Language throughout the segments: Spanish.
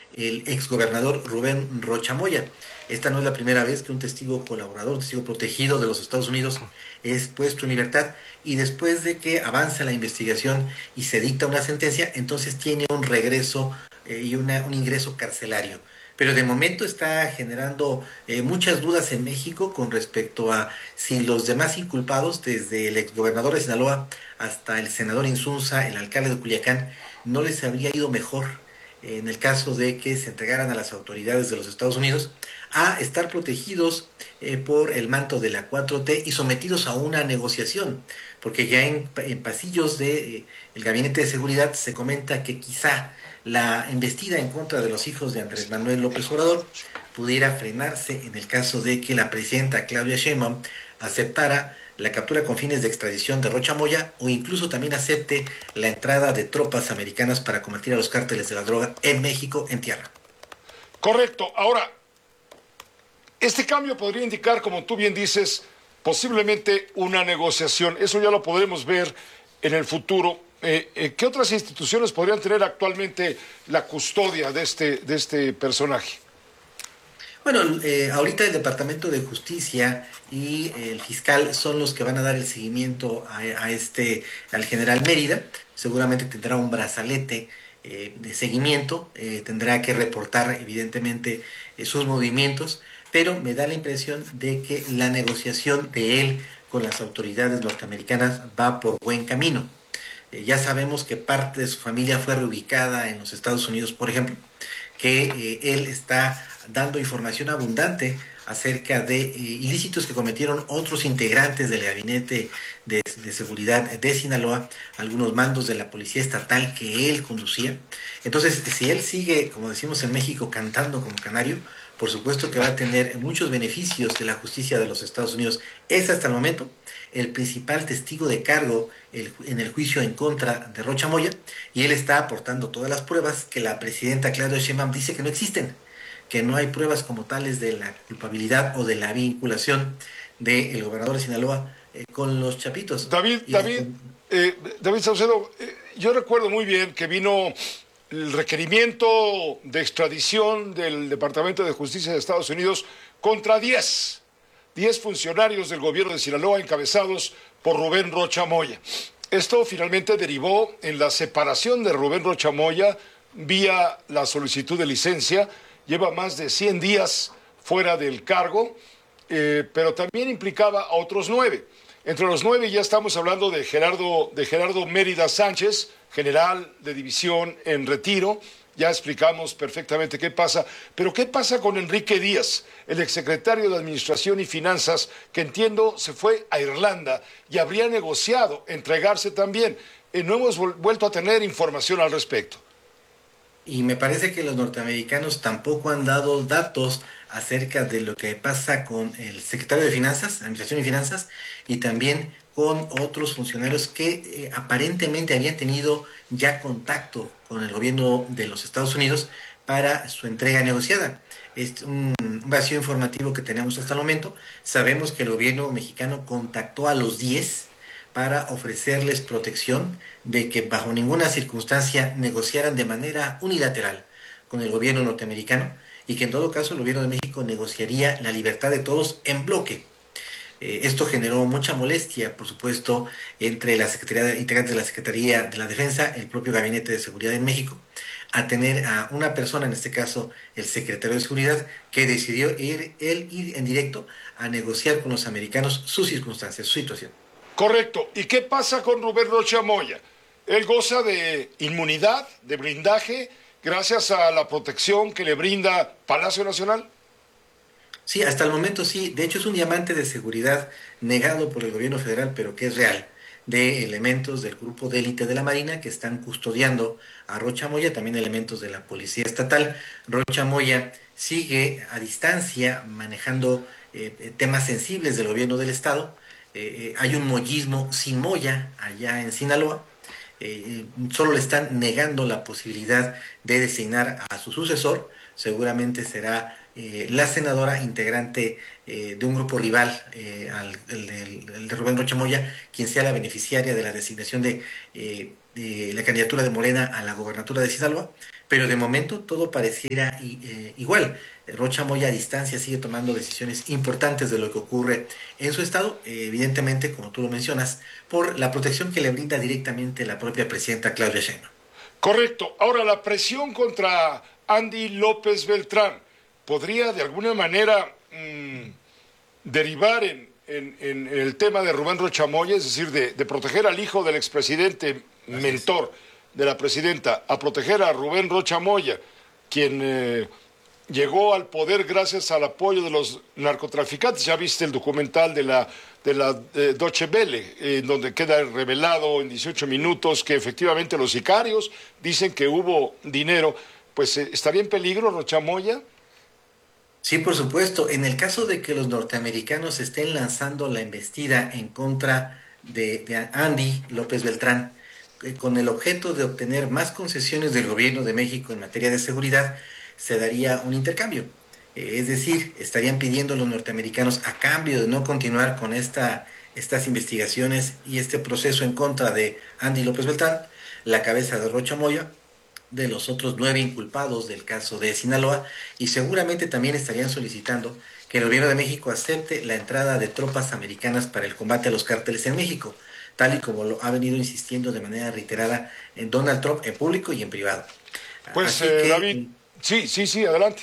el exgobernador Rubén Rocha Moya. Esta no es la primera vez que un testigo colaborador, un testigo protegido de los Estados Unidos es puesto en libertad y después de que avanza la investigación y se dicta una sentencia, entonces tiene un regreso un ingreso carcelario. Pero de momento está generando muchas dudas en México con respecto a si los demás inculpados, desde el exgobernador de Sinaloa hasta el senador Insunza, el alcalde de Culiacán, no les habría ido mejor en el caso de que se entregaran a las autoridades de los Estados Unidos a estar protegidos por el manto de la 4T y sometidos a una negociación, porque ya en pasillos de el gabinete de seguridad se comenta que quizá la embestida en contra de los hijos de Andrés Manuel López Obrador pudiera frenarse en el caso de que la presidenta Claudia Sheinbaum aceptara la captura con fines de extradición de Rocha Moya o incluso también acepte la entrada de tropas americanas para combatir a los cárteles de la droga en México en tierra. Correcto. Ahora, este cambio podría indicar, como tú bien dices, posiblemente una negociación. Eso ya lo podremos ver en el futuro. ¿Qué otras instituciones podrían tener actualmente la custodia de este personaje? Bueno, ahorita el Departamento de Justicia y el fiscal son los que van a dar el seguimiento al general Mérida. Seguramente tendrá un brazalete de seguimiento, tendrá que reportar evidentemente sus movimientos, pero me da la impresión de que la negociación de él con las autoridades norteamericanas va por buen camino. Ya sabemos que parte de su familia fue reubicada en los Estados Unidos, por ejemplo, que él está dando información abundante acerca de ilícitos que cometieron otros integrantes del gabinete de seguridad de Sinaloa, algunos mandos de la policía estatal que él conducía. Entonces, si él sigue, como decimos en México, cantando como canario, por supuesto que va a tener muchos beneficios de la justicia de los Estados Unidos. Es hasta el momento el principal testigo de cargo en el juicio en contra de Rocha Moya, y él está aportando todas las pruebas que la presidenta Claudia Sheinbaum dice que no existen, que no hay pruebas como tales de la culpabilidad o de la vinculación del gobernador de Sinaloa con los chapitos. David, David, David Saucedo, yo recuerdo muy bien que vino el requerimiento de extradición del Departamento de Justicia de Estados Unidos contra 10 funcionarios del gobierno de Sinaloa encabezados por Rubén Rocha Moya. Esto finalmente derivó en la separación de Rubén Rocha Moya vía la solicitud de licencia. Lleva más de 100 días fuera del cargo, pero también implicaba a otros 9. Entre los 9 ya estamos hablando de Gerardo Mérida Sánchez, general de división en retiro. Ya explicamos perfectamente qué pasa, pero ¿qué pasa con Enrique Díaz, el exsecretario de Administración y Finanzas, que entiendo se fue a Irlanda y habría negociado entregarse también? No hemos vuelto a tener información al respecto. Y me parece que los norteamericanos tampoco han dado datos acerca de lo que pasa con el secretario de Finanzas, Administración y Finanzas, y también con otros funcionarios que aparentemente habían tenido ya contacto con el gobierno de los Estados Unidos para su entrega negociada. Es un vacío informativo que tenemos hasta el momento. Sabemos que el gobierno mexicano contactó a los 10 para ofrecerles protección de que bajo ninguna circunstancia negociaran de manera unilateral con el gobierno norteamericano y que en todo caso el gobierno de México negociaría la libertad de todos en bloque. Esto generó mucha molestia, por supuesto, entre la integrantes de la Secretaría de la Defensa, el propio Gabinete de Seguridad en México, a tener a una persona, en este caso el secretario de Seguridad, que decidió ir en directo a negociar con los americanos sus circunstancias, su situación. Correcto. ¿Y qué pasa con Rubén Rocha Moya? Él goza de inmunidad, de blindaje, gracias a la protección que le brinda Palacio Nacional. Sí, hasta el momento sí. De hecho, es un diamante de seguridad negado por el gobierno federal, pero que es real, de elementos del grupo de élite de la Marina que están custodiando a Rocha Moya, también elementos de la Policía Estatal. Rocha Moya sigue a distancia manejando temas sensibles del gobierno del Estado. Hay un moyismo sin Moya allá en Sinaloa. Solo le están negando la posibilidad de designar a su sucesor. Seguramente será la senadora integrante de un grupo rival el de Rubén Rocha Moya, quien sea la beneficiaria de la designación de la candidatura de Morena a la gobernatura de Sinaloa, pero de momento todo pareciera igual. Rocha Moya a distancia sigue tomando decisiones importantes de lo que ocurre en su estado, evidentemente, como tú lo mencionas, por la protección que le brinda directamente la propia presidenta Claudia Sheinbaum. Correcto. Ahora, la presión contra Andy López Beltrán podría de alguna manera derivar en el tema de Rubén Rocha Moya, es decir, de proteger al hijo del expresidente mentor de la presidenta, a proteger a Rubén Rocha Moya, quien llegó al poder gracias al apoyo de los narcotraficantes. Ya viste el documental de la Deutsche Welle, en donde queda revelado en 18 minutos que efectivamente los sicarios dicen que hubo dinero. Pues estaría en peligro Rocha Moya. Sí, por supuesto. En el caso de que los norteamericanos estén lanzando la embestida en contra de Andy López Beltrán, con el objeto de obtener más concesiones del gobierno de México en materia de seguridad, se daría un intercambio. Es decir, estarían pidiendo los norteamericanos a cambio de no continuar con estas investigaciones y este proceso en contra de Andy López Beltrán, la cabeza de Rocha Moya, de los otros 9 inculpados del caso de Sinaloa, y seguramente también estarían solicitando que el gobierno de México acepte la entrada de tropas americanas para el combate a los cárteles en México, tal y como lo ha venido insistiendo de manera reiterada en Donald Trump en público y en privado. Pues Así que, David, sí, adelante.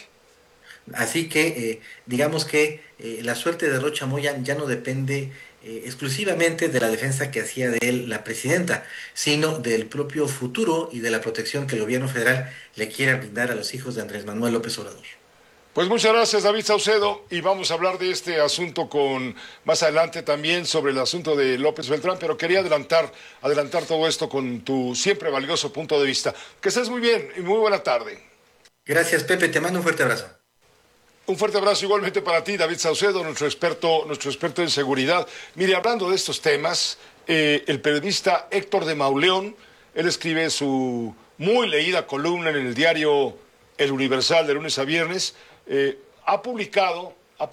Así que digamos que la suerte de Rocha Moya ya no depende exclusivamente de la defensa que hacía de él la presidenta, sino del propio futuro y de la protección que el gobierno federal le quiere brindar a los hijos de Andrés Manuel López Obrador. Pues muchas gracias, David Saucedo, y vamos a hablar de este asunto más adelante también sobre el asunto de López Beltrán, pero quería adelantar todo esto con tu siempre valioso punto de vista. Que estés muy bien y muy buena tarde. Gracias, Pepe, te mando un fuerte abrazo. Un fuerte abrazo igualmente para ti, David Saucedo, nuestro experto en seguridad. Mire, hablando de estos temas, el periodista Héctor de Mauleón, él escribe su muy leída columna en el diario El Universal de lunes a viernes, ha publicado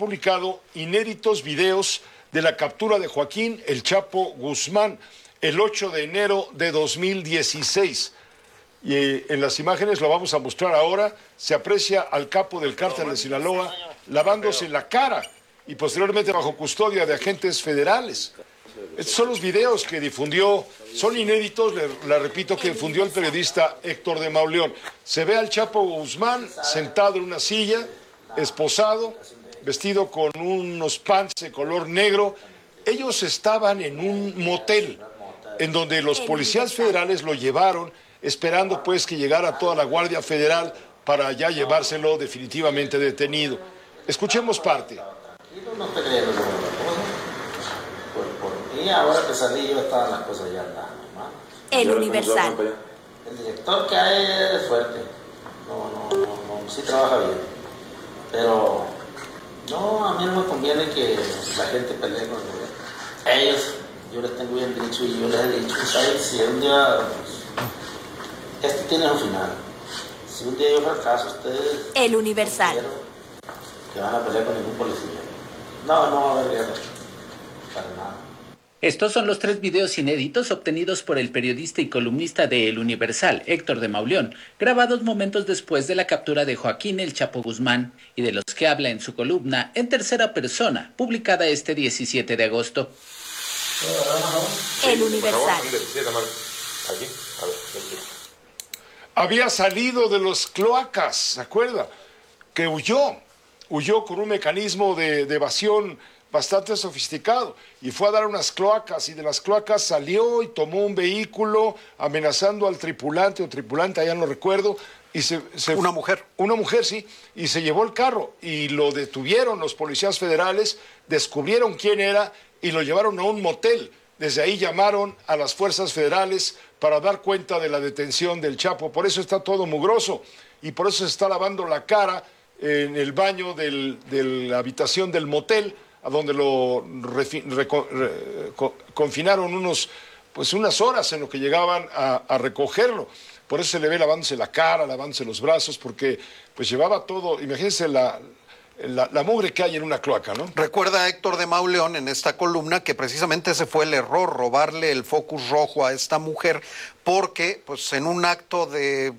inéditos videos de la captura de Joaquín El Chapo Guzmán el 8 de enero de 2016. Y en las imágenes, lo vamos a mostrar ahora, se aprecia al capo del cártel de Sinaloa lavándose la cara y posteriormente bajo custodia de agentes federales. Estos son los videos que difundió, son inéditos, le repito, que difundió el periodista Héctor de Mauleón. Se ve al Chapo Guzmán sentado en una silla, esposado, vestido con unos pants de color negro. Ellos estaban en un motel en donde los policías federales lo llevaron, esperando pues que llegara toda la Guardia Federal para ya llevárselo definitivamente detenido. Escuchemos parte. No te crees, y ahora que salí yo estaban las cosas ya andaban, ¿no? El Universal. El director que hay es fuerte, no, sí trabaja bien, pero no, a mí no me conviene que la gente pelee con ellos. Yo les tengo bien dicho y yo les he dicho, ¿sabes? Si un día esto tiene un final. Si un día yo fracaso, ustedes... El Universal. Que van a pelear con ningún policía. No va a haber guerra. Para nada. Estos son los 3 videos inéditos obtenidos por el periodista y columnista de El Universal, Héctor de Mauleón, grabados momentos después de la captura de Joaquín El Chapo Guzmán, y de los que habla en su columna en tercera persona, publicada este 17 de agosto. El Universal. Había salido de los cloacas, ¿se acuerda? Que huyó con un mecanismo de evasión bastante sofisticado y fue a dar unas cloacas, y de las cloacas salió y tomó un vehículo amenazando al tripulante o tripulante, ya no recuerdo, y una mujer. Una mujer, sí, y se llevó el carro y lo detuvieron los policías federales, descubrieron quién era y lo llevaron a un motel. Desde ahí llamaron a las fuerzas federales para dar cuenta de la detención del Chapo. Por eso está todo mugroso y por eso se está lavando la cara en el baño de la habitación del motel, a donde lo confinaron unas horas en lo que llegaban a recogerlo. Por eso se le ve lavándose la cara, lavándose los brazos, porque pues llevaba todo. Imagínense la mugre que hay en una cloaca, ¿no? Recuerda Héctor de Mauleón en esta columna que precisamente ese fue el error, robarle el Focus rojo a esta mujer, porque pues en un acto de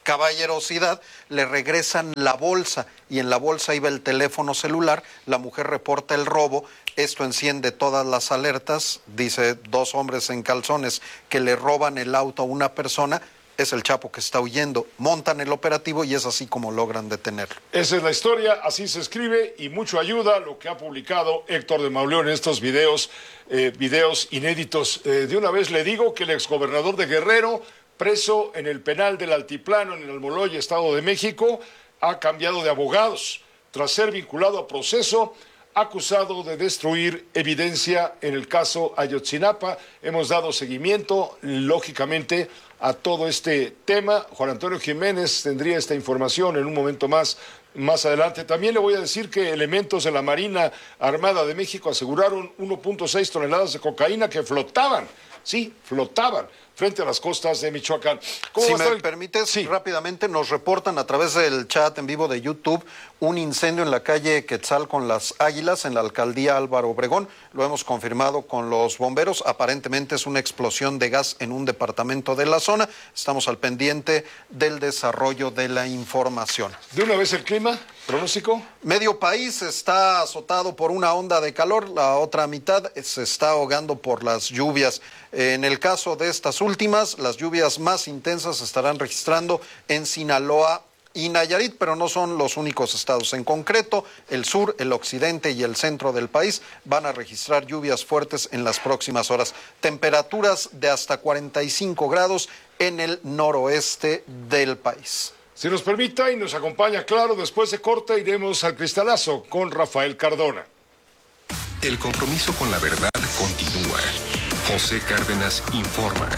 caballerosidad, le regresan la bolsa y en la bolsa iba el teléfono celular. La mujer reporta el robo. Esto enciende todas las alertas. Dice 2 hombres en calzones que le roban el auto a una persona. Es el Chapo que está huyendo. Montan el operativo y es así como logran detenerlo. Esa es la historia, así se escribe y mucho ayuda lo que ha publicado Héctor de Mauleón en estos videos inéditos. De una vez le digo que el exgobernador de Guerrero, preso en el penal del Altiplano, en el Almoloya, Estado de México, ha cambiado de abogados tras ser vinculado a proceso, acusado de destruir evidencia en el caso Ayotzinapa. Hemos dado seguimiento, lógicamente, a todo este tema. Juan Antonio Jiménez tendría esta información en un momento más adelante. También le voy a decir que elementos de la Marina Armada de México aseguraron 1.6 toneladas de cocaína que flotaban, frente a las costas de Michoacán. Si me permites, sí, rápidamente nos reportan a través del chat en vivo de YouTube un incendio en la calle Quetzal con las Águilas en la alcaldía Álvaro Obregón. Lo hemos confirmado con los bomberos. Aparentemente es una explosión de gas en un departamento de la zona. Estamos al pendiente del desarrollo de la información. De una vez el clima, pronóstico. Medio país está azotado por una onda de calor, la otra mitad se está ahogando por las lluvias. En el caso de estas últimas, las lluvias más intensas se estarán registrando en Sinaloa y Nayarit, pero no son los únicos estados. En concreto, el sur, el occidente y el centro del país van a registrar lluvias fuertes en las próximas horas. Temperaturas de hasta 45 grados en el noroeste del país. Si nos permita y nos acompaña, claro, después de corte iremos al cristalazo con Rafael Cardona. El compromiso con la verdad continúa. José Cárdenas informa.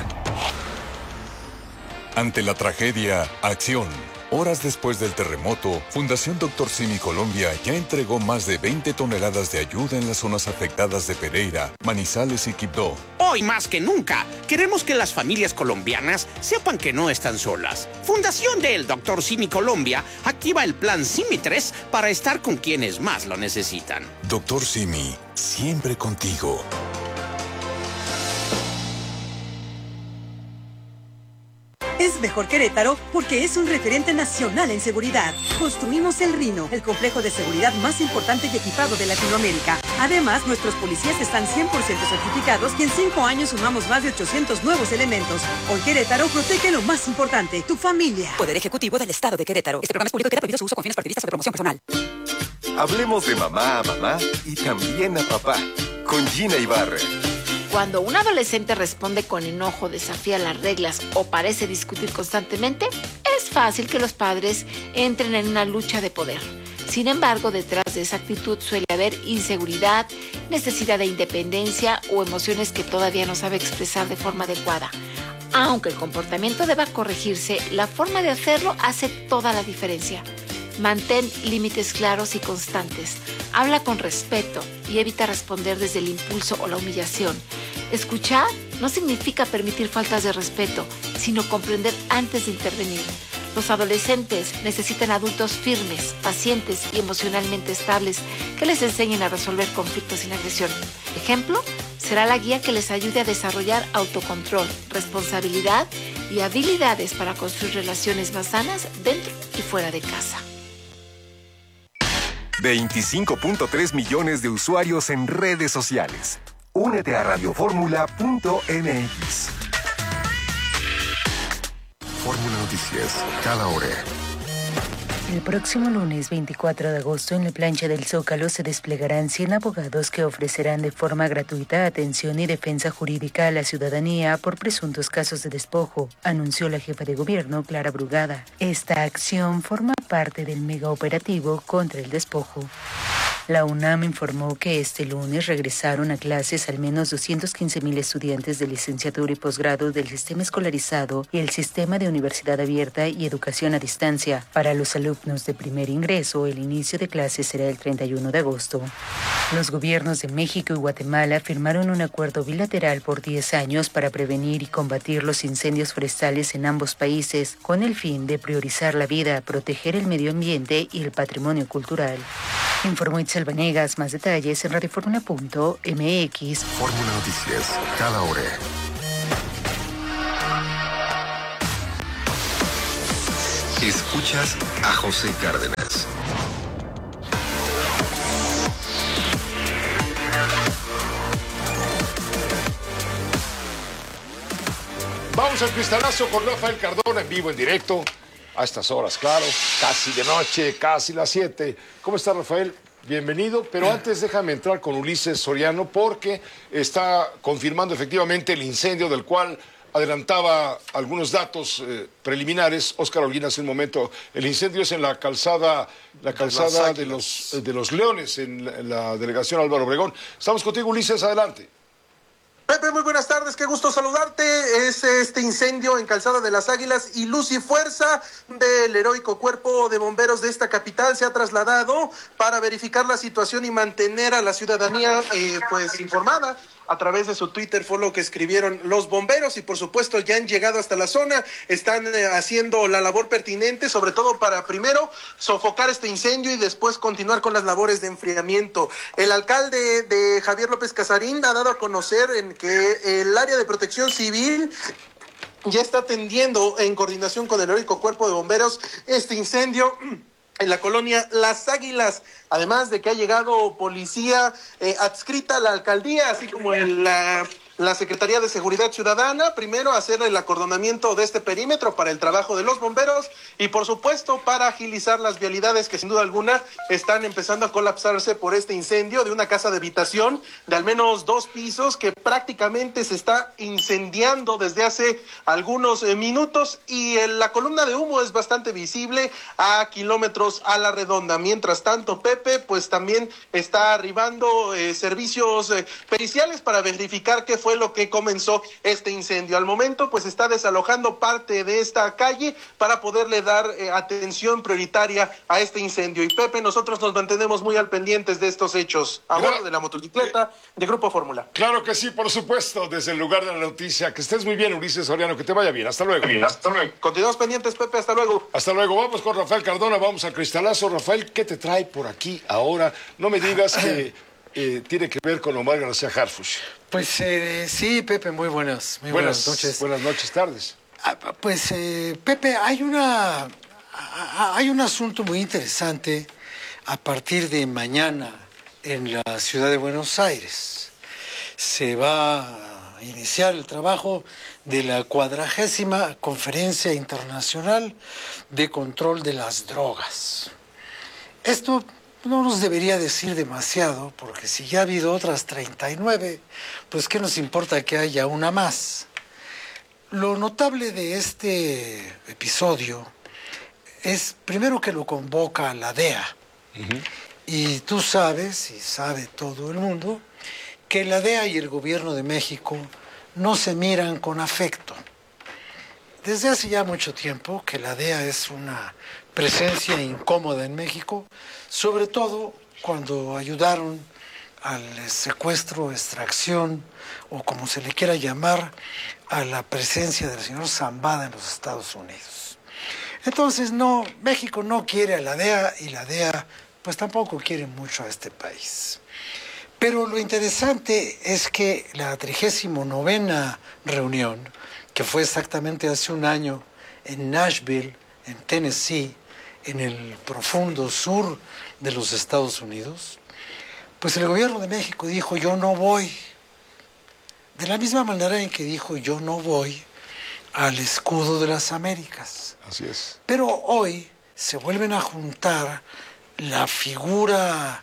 Ante la tragedia, acción. Horas después del terremoto, Fundación Dr. Simi Colombia ya entregó más de 20 toneladas de ayuda en las zonas afectadas de Pereira, Manizales y Quibdó. Hoy más que nunca, queremos que las familias colombianas sepan que no están solas. Fundación del Dr. Simi Colombia activa el plan Simi 3 para estar con quienes más lo necesitan. Dr. Simi, siempre contigo. Es mejor Querétaro porque es un referente nacional en seguridad. Construimos el Rino, el complejo de seguridad más importante y equipado de Latinoamérica. Además, nuestros policías están 100% certificados y en 5 años sumamos más de 800 nuevos elementos. Hoy Querétaro protege lo más importante, tu familia. Poder Ejecutivo del Estado de Querétaro. Este programa es público y queda prohibido su uso con fines partidistas o de promoción personal. Hablemos de mamá a mamá y también a papá, con Gina Ibarra. Cuando un adolescente responde con enojo, desafía las reglas o parece discutir constantemente, es fácil que los padres entren en una lucha de poder. Sin embargo, detrás de esa actitud suele haber inseguridad, necesidad de independencia o emociones que todavía no sabe expresar de forma adecuada. Aunque el comportamiento deba corregirse, la forma de hacerlo hace toda la diferencia. Mantén límites claros y constantes. Habla con respeto y evita responder desde el impulso o la humillación. Escuchar no significa permitir faltas de respeto, sino comprender antes de intervenir. Los adolescentes necesitan adultos firmes, pacientes y emocionalmente estables que les enseñen a resolver conflictos sin agresión. Ejemplo, será la guía que les ayude a desarrollar autocontrol, responsabilidad y habilidades para construir relaciones más sanas dentro y fuera de casa. 25.3 millones de usuarios en redes sociales. Únete a radioformula.mx. Fórmula Noticias, cada hora. El próximo lunes 24 de agosto en la plancha del Zócalo se desplegarán 100 abogados que ofrecerán de forma gratuita atención y defensa jurídica a la ciudadanía por presuntos casos de despojo, anunció la jefa de gobierno Clara Brugada. Esta acción forma parte del megaoperativo contra el despojo. La UNAM informó que este lunes regresaron a clases al menos 215,000 estudiantes de licenciatura y posgrado del sistema escolarizado y el sistema de universidad abierta y educación a distancia. Para los alumnos de primer ingreso, el inicio de clases será el 31 de agosto. Los gobiernos de México y Guatemala firmaron un acuerdo bilateral por 10 años para prevenir y combatir los incendios forestales en ambos países, con el fin de priorizar la vida, proteger el medio ambiente y el patrimonio cultural. Informó Itzel Vanegas. Más detalles en radioformula.mx. Fórmula Noticias, cada hora. Escuchas a José Cárdenas. Vamos al cristalazo con Rafael Cardona en vivo, en directo, a estas horas, claro, casi de noche, casi las 7. ¿Cómo está, Rafael? Bienvenido, pero antes déjame entrar con Ulises Soriano porque está confirmando efectivamente el incendio del cual adelantaba algunos datos preliminares. Óscar Holguín hace un momento. El incendio es en la calzada de los Leones, en la delegación Álvaro Obregón. Estamos contigo, Ulises, adelante. Pepe, muy buenas tardes, qué gusto saludarte. Es este incendio en Calzada de las Águilas y luz y fuerza del heroico cuerpo de bomberos de esta capital se ha trasladado para verificar la situación y mantener a la ciudadanía pues informada. A través de su Twitter fue lo que escribieron los bomberos y por supuesto ya han llegado hasta la zona, están haciendo la labor pertinente, sobre todo para primero sofocar este incendio y después continuar con las labores de enfriamiento. El alcalde de Javier López Casarín ha dado a conocer en que el área de protección civil ya está atendiendo en coordinación con el heroico cuerpo de bomberos este incendio en la colonia Las Águilas, además de que ha llegado policía adscrita a la alcaldía, así como en la Secretaría de Seguridad Ciudadana, primero hacer el acordonamiento de este perímetro para el trabajo de los bomberos y por supuesto para agilizar las vialidades que sin duda alguna están empezando a colapsarse por este incendio de una casa de habitación de al menos 2 pisos que prácticamente se está incendiando desde hace algunos minutos y la columna de humo es bastante visible a kilómetros a la redonda. Mientras tanto, Pepe, pues también está arribando servicios periciales para verificar qué fue lo que comenzó este incendio. Al momento, pues está desalojando parte de esta calle para poderle dar atención prioritaria a este incendio. Y Pepe, nosotros nos mantenemos muy al pendientes de estos hechos. A bordo de la motocicleta de Grupo Fórmula. Claro que sí, por supuesto, desde el lugar de la noticia. Que estés muy bien, Ulises Soriano, que te vaya bien. Hasta luego. Hasta luego. Continuamos pendientes, Pepe, hasta luego. Hasta luego. Vamos con Rafael Cardona, vamos al cristalazo. Rafael, ¿qué te trae por aquí ahora? No me digas que tiene que ver con Omar García Harfuch. Pues sí, Pepe, muy buenas noches. Buenas noches, tardes. Pues, Pepe, hay un asunto muy interesante a partir de mañana en la ciudad de Buenos Aires. Se va a iniciar el trabajo de la 40ª Conferencia Internacional de Control de las Drogas. Esto no nos debería decir demasiado, porque si ya ha habido otras 39, pues ¿qué nos importa que haya una más? Lo notable de este episodio es, primero, que lo convoca la DEA. Y tú sabes, y sabe todo el mundo, que la DEA y el gobierno de México no se miran con afecto. Desde hace ya mucho tiempo que la DEA es una presencia incómoda en México, sobre todo cuando ayudaron al secuestro, extracción, o como se le quiera llamar, a la presencia del señor Zambada en los Estados Unidos. Entonces, no, México no quiere a la DEA y la DEA pues tampoco quiere mucho a este país. Pero lo interesante es que la 39ª reunión, que fue exactamente hace un año en Nashville, en Tennessee, en el profundo sur de los Estados Unidos, pues el gobierno de México dijo: yo no voy. De la misma manera en que dijo: yo no voy al escudo de las Américas. Así es. Pero hoy se vuelven a juntar la figura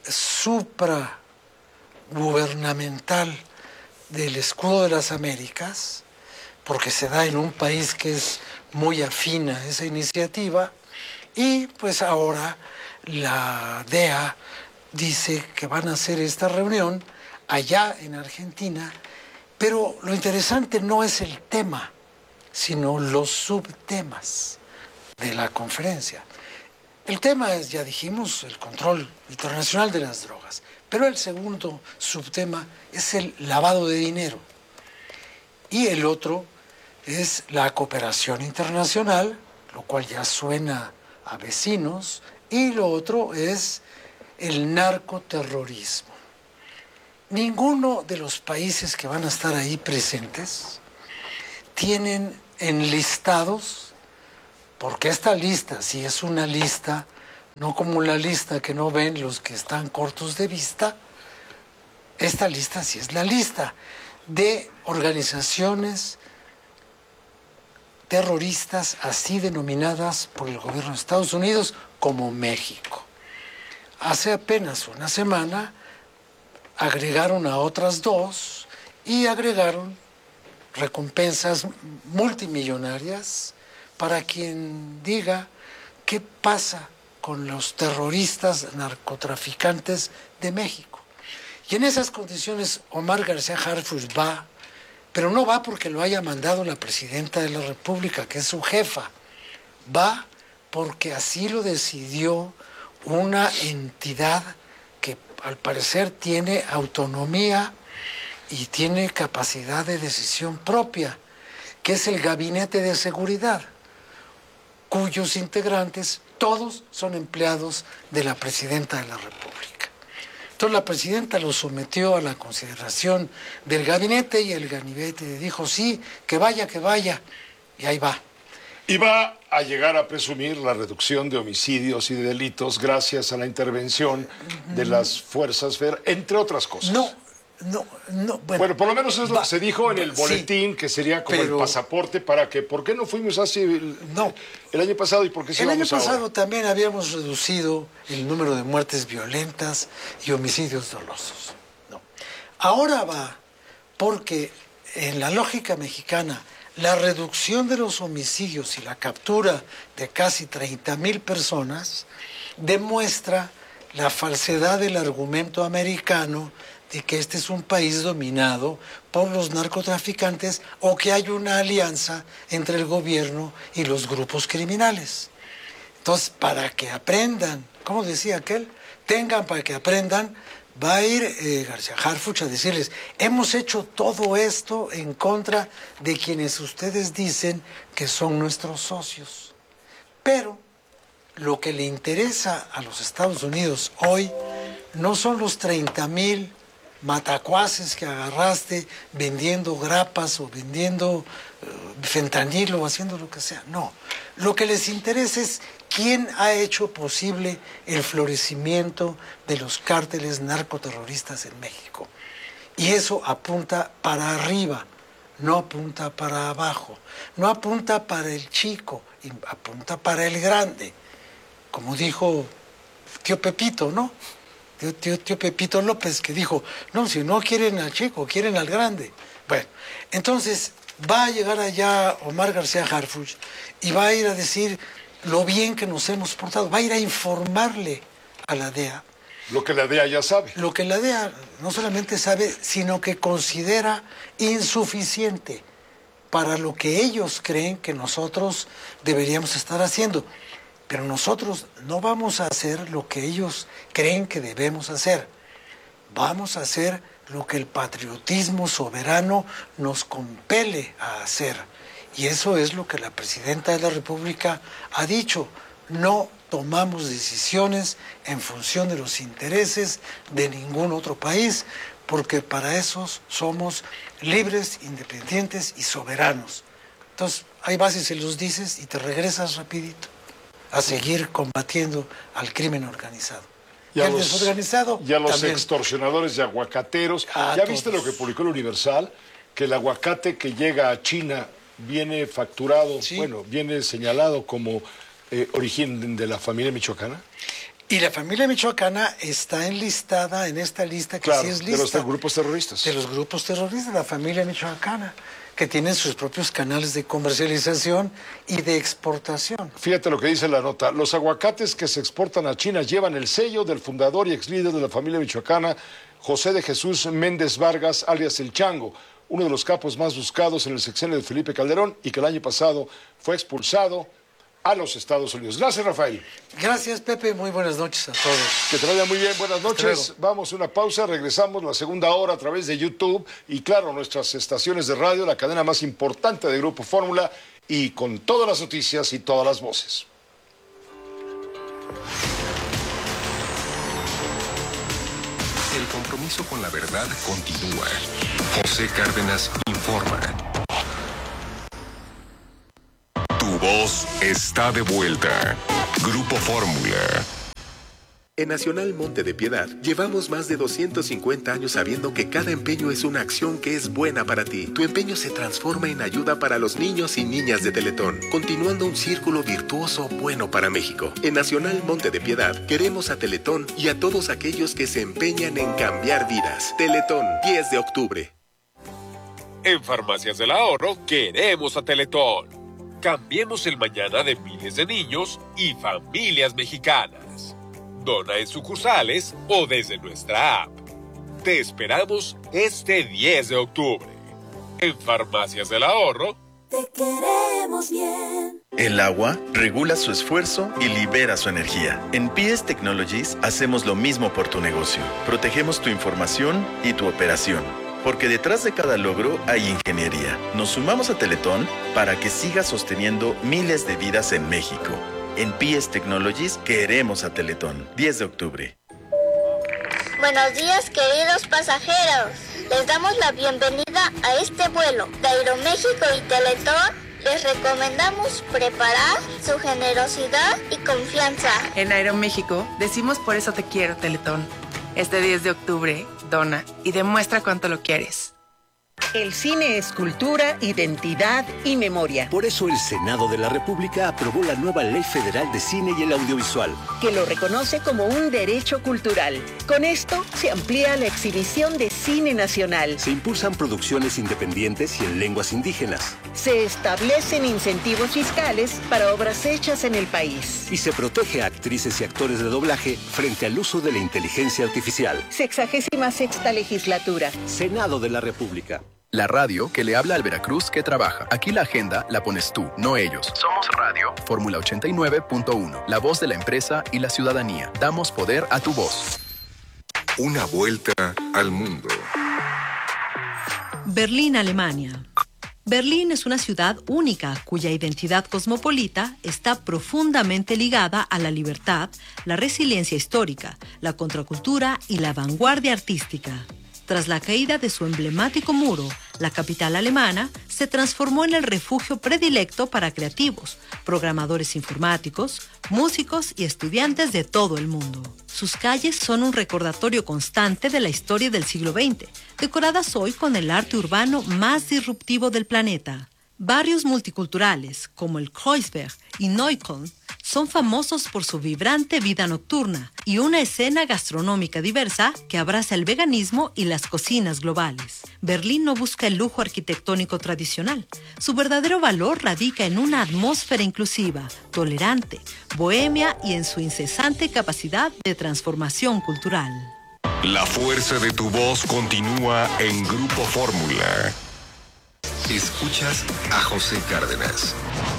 supragubernamental del escudo de las Américas, porque se da en un país que es muy afín a esa iniciativa, y pues ahora la DEA dice que van a hacer esta reunión allá en Argentina, pero lo interesante no es el tema, sino los subtemas de la conferencia. El tema es, ya dijimos, el control internacional de las drogas, pero el segundo subtema es el lavado de dinero. Y el otro es la cooperación internacional, lo cual ya suena a vecinos, y lo otro es el narcoterrorismo. Ninguno de los países que van a estar ahí presentes tienen enlistados porque esta lista, si es una lista, no como la lista que no ven los que están cortos de vista, esta lista sí es la lista de organizaciones terroristas así denominadas por el gobierno de Estados Unidos como México. Hace apenas una semana agregaron a otras dos y agregaron recompensas multimillonarias para quien diga qué pasa con los terroristas narcotraficantes de México. Y en esas condiciones Omar García Harfuch va, pero no va porque lo haya mandado la presidenta de la República, que es su jefa. Va porque así lo decidió una entidad que al parecer tiene autonomía y tiene capacidad de decisión propia, que es el Gabinete de Seguridad, cuyos integrantes todos son empleados de la presidenta de la República. Entonces la presidenta lo sometió a la consideración del gabinete y el gabinete dijo sí, que vaya, y ahí va. Y va a llegar a presumir la reducción de homicidios y de delitos gracias a la intervención de las fuerzas federales, entre otras cosas. No. Bueno, por lo menos es lo que se dijo en el boletín, sí, que sería como el pasaporte para que, ¿por qué no fuimos así el año pasado y por qué sí el vamos año pasado ahora? También habíamos reducido el número de muertes violentas y homicidios dolosos. No. Ahora va porque en la lógica mexicana la reducción de los homicidios y la captura de casi 30,000 personas demuestra la falsedad del argumento americano de que este es un país dominado por los narcotraficantes o que hay una alianza entre el gobierno y los grupos criminales. Entonces, para que aprendan, ¿cómo decía aquel? Tengan para que aprendan, va a ir García Harfuch a decirles, hemos hecho todo esto en contra de quienes ustedes dicen que son nuestros socios. Pero lo que le interesa a los Estados Unidos hoy no son los 30,000 matacuaces que agarraste vendiendo grapas o vendiendo fentanilo o haciendo lo que sea. No, lo que les interesa es quién ha hecho posible el florecimiento de los cárteles narcoterroristas en México. Y eso apunta para arriba, no apunta para abajo, no apunta para el chico, apunta para el grande. Como dijo tío Pepito, ¿no? Tío Pepito López, que dijo, no, si no quieren al chico, quieren al grande. Bueno, entonces va a llegar allá Omar García Harfuch y va a ir a decir lo bien que nos hemos portado, va a ir a informarle a la DEA. Lo que la DEA ya sabe. Lo que la DEA no solamente sabe, sino que considera insuficiente para lo que ellos creen que nosotros deberíamos estar haciendo. Pero nosotros no vamos a hacer lo que ellos creen que debemos hacer. Vamos a hacer lo que el patriotismo soberano nos compele a hacer. Y eso es lo que la presidenta de la República ha dicho. No tomamos decisiones en función de los intereses de ningún otro país, porque para eso somos libres, independientes y soberanos. Entonces, ahí vas y se los dices y te regresas rapidito a seguir combatiendo al crimen organizado. Y a el desorganizado y a los también. extorsionadores y aguacateros. A ¿Ya viste todos. lo que publicó el Universal? Que el aguacate que llega a China viene facturado, Sí. bueno, viene señalado como origen de la familia michoacana. Y la familia michoacana está enlistada en esta lista que Claro, sí es de los lista. grupos terroristas. De los grupos terroristas, la familia michoacana, que tienen sus propios canales de comercialización y de exportación. Fíjate lo que dice la nota. Los aguacates que se exportan a China llevan el sello del fundador y ex líder de la familia michoacana, José de Jesús Méndez Vargas, alias El Chango, uno de los capos más buscados en el sexenio de Felipe Calderón y que el año pasado fue expulsado a los Estados Unidos. Gracias, Rafael. Gracias, Pepe. Muy buenas noches a todos. Que te vaya muy bien. Buenas Hasta noches. luego. Vamos a una pausa. Regresamos la segunda hora a través de YouTube y, claro, nuestras estaciones de radio, la cadena más importante de Grupo Fórmula y con todas las noticias y todas las voces. El compromiso con la verdad continúa. José Cárdenas informa. Tu voz está de vuelta. Grupo Fórmula. En Nacional Monte de Piedad, llevamos más de 250 años sabiendo que cada empeño es una acción que es buena para ti. Tu empeño se transforma en ayuda para los niños y niñas de Teletón, continuando un círculo virtuoso bueno para México. En Nacional Monte de Piedad, queremos a Teletón y a todos aquellos que se empeñan en cambiar vidas. Teletón, 10 de octubre. En Farmacias del Ahorro, queremos a Teletón. Cambiemos el mañana de miles de niños y familias mexicanas. Dona en sucursales o desde nuestra app. Te esperamos este 10 de octubre. En Farmacias del Ahorro. Te queremos bien. El agua regula su esfuerzo y libera su energía. En PS Technologies hacemos lo mismo por tu negocio. Protegemos tu información y tu operación. Porque detrás de cada logro hay ingeniería. Nos sumamos a Teletón para que siga sosteniendo miles de vidas en México. En PS Technologies queremos a Teletón. 10 de octubre. Buenos días, queridos pasajeros. Les damos la bienvenida a este vuelo de Aeroméxico y Teletón. Les recomendamos preparar su generosidad y confianza. En Aeroméxico decimos por eso te quiero, Teletón. Este 10 de octubre, dona y demuestra cuánto lo quieres. El cine es cultura, identidad y memoria. Por eso el Senado de la República aprobó la nueva Ley Federal de Cine y el Audiovisual, que lo reconoce como un derecho cultural. Con esto se amplía la exhibición de cine nacional. Se impulsan producciones independientes y en lenguas indígenas. Se establecen incentivos fiscales para obras hechas en el país. Y se protege a actrices y actores de doblaje frente al uso de la inteligencia artificial. 66ª legislatura. Senado de la República. La radio que le habla al Veracruz que trabaja. Aquí la agenda la pones tú, no ellos. Somos Radio. Fórmula 89.1. La voz de la empresa y la ciudadanía. Damos poder a tu voz. Una vuelta al mundo. Berlín, Alemania. Berlín es una ciudad única cuya identidad cosmopolita está profundamente ligada a la libertad, la resiliencia histórica, la contracultura y la vanguardia artística. Tras la caída de su emblemático muro, la capital alemana se transformó en el refugio predilecto para creativos, programadores informáticos, músicos y estudiantes de todo el mundo. Sus calles son un recordatorio constante de la historia del siglo XX, decoradas hoy con el arte urbano más disruptivo del planeta. Barrios multiculturales, como el Kreuzberg y Neukölln, son famosos por su vibrante vida nocturna y una escena gastronómica diversa que abraza el veganismo y las cocinas globales. Berlín no busca el lujo arquitectónico tradicional. Su verdadero valor radica en una atmósfera inclusiva, tolerante, bohemia y en su incesante capacidad de transformación cultural. La fuerza de tu voz continúa en Grupo Fórmula. Escuchas a José Cárdenas.